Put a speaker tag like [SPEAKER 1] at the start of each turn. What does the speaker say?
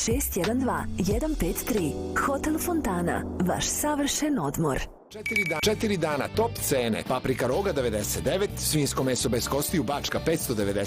[SPEAKER 1] 612 153. Hotel Fontana, vaš savršen odmor.
[SPEAKER 2] 4 dana top cene. Paprika roga 99, svinjsko meso bez kostiju Bačka 599